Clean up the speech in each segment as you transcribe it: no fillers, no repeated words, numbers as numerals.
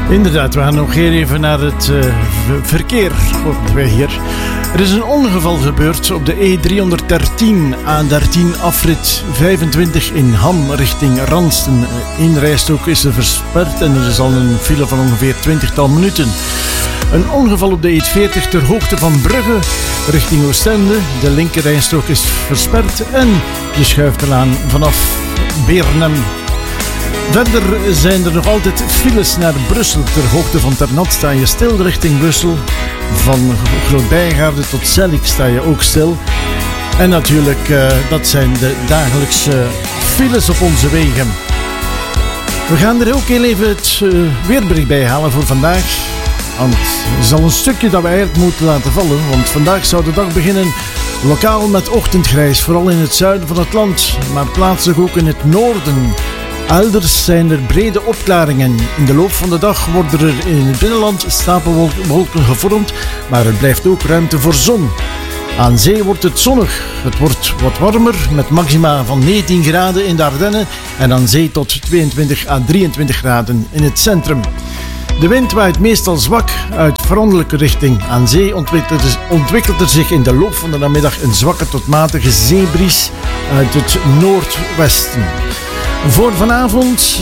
Inderdaad, we gaan nog even naar het verkeer. Hier. Er is een ongeval gebeurd op de E313 A13 afrit 25 in Ham richting Ransten. Eén rijstrook is er versperd en er is al een file van ongeveer 20-tal minuten. Een ongeval op de E40 ter hoogte van Brugge richting Oostende. De linker rijstrook is versperd en je schuift eraan vanaf Beernem. Verder zijn er nog altijd files naar Brussel. Ter hoogte van Ternat sta je stil richting Brussel. Van Groot-Bijgaarde tot Zellik sta je ook stil. En natuurlijk, dat zijn de dagelijkse files op onze wegen. We gaan er ook heel even het weerbericht bij halen voor vandaag. Want het is al een stukje dat we eigenlijk moeten laten vallen. Want vandaag zou de dag beginnen lokaal met ochtendgrijs. Vooral in het zuiden van het land, maar plaatselijk ook in het noorden. Elders zijn er brede opklaringen. In de loop van de dag worden er in het binnenland stapelwolken gevormd, maar er blijft ook ruimte voor zon. Aan zee wordt het zonnig. Het wordt wat warmer met maxima van 19 graden in de Ardennen en aan zee tot 22 à 23 graden in het centrum. De wind waait meestal zwak uit veranderlijke richting. Aan zee ontwikkelt er zich in de loop van de namiddag een zwakke tot matige zeebries uit het noordwesten. Voor vanavond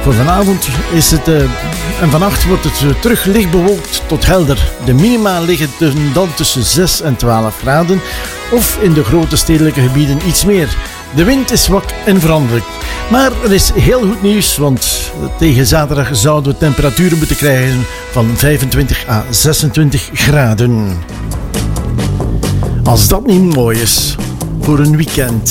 is het en vannacht wordt het terug licht bewolkt tot helder. De minima liggen dan tussen 6 en 12 graden of in de grote stedelijke gebieden iets meer. De wind is zwak en veranderlijk. Maar er is heel goed nieuws, want tegen zaterdag zouden we temperaturen moeten krijgen van 25 à 26 graden. Als dat niet mooi is voor een weekend.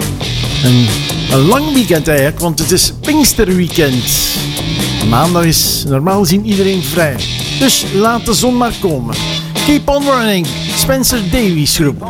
Een lang weekend eigenlijk, want het is Pinksterweekend. Maandag is normaal gezien iedereen vrij. Dus laat de zon maar komen. Keep on running, Spencer Davies Groep.